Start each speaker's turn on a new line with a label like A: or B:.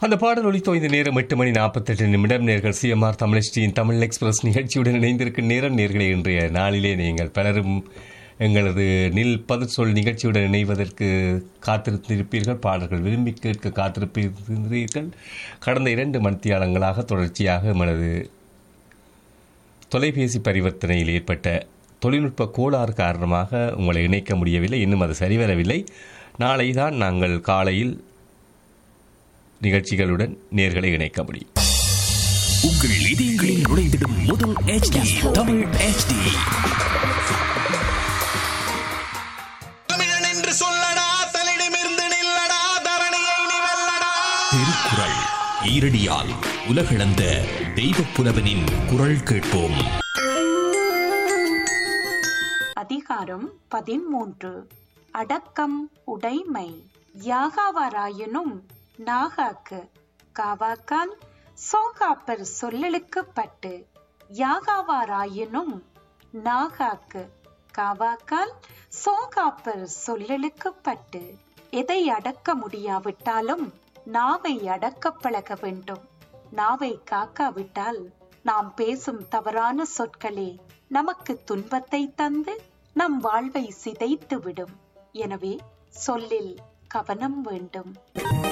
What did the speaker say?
A: அந்த பாடல் ஒலித்தோ இந்த நேரம் 8:48 நேர்கள் சிஎம்ஆர் தமிழ்ச்சியின் தமிழ் எக்ஸ்பிரஸ் நிகழ்ச்சியுடன் இணைந்திருக்கும் நேரம் நேர்களை இன்றைய நாளிலே நீங்கள் பலரும் எங்களது நில் பதில் சொல் நிகழ்ச்சியுடன் இணைவதற்கு காத்திருந்திருப்பீர்கள். பாடல்கள் விரும்பி கேட்க காத்திருப்பீர்கள். கடந்த 2 மணித்தியாலங்களாக தொடர்ச்சியாக எமது தொலைபேசி பரிவர்த்தனையில் ஏற்பட்ட தொழில்நுட்ப கோளாறு காரணமாக உங்களை இணைக்க முடியவில்லை. இன்னும் அது சரிவரவில்லை. நாளை தான் நாங்கள் காலையில் நிகழ்ச்சிகளுடன் நேர்களை இணைக்க முடியும்.
B: உங்கள் இதயங்களில் நுழைந்திடும் முதல் HD தமிழ் HD.
C: தமிழன் என்று சொல்லடா, தலிடமிருந்து நில்லடா, தரணியை நீ வெல்லடா.
B: திருக்குறள் ஈரடியால் உலகளந்த தெய்வப் புலவனின் குரல் கேட்போம்.
D: அதிகாரம் 13. அடக்கம் உடைமை. யாகாவாராயினும் நாகாக்கு காவாக்கால் சோகாப்பர் சொல்லலுக்குப்பட்டு யாகாவாராயினும் நாகாக்கு காவாக்கால் சோகாப்பர் சொல்லலுக்குப்பட்டு. எதை அடக்க முடியாவிட்டாலும் நாவை அடக்க பழக வேண்டும். நாவை காக்காவிட்டால் நாம் பேசும் தவறான சொற்களே நமக்கு துன்பத்தை தந்து நம் வாழ்வை சிதைத்து விடும். எனவே சொல்லில் கவனம் வேண்டும்.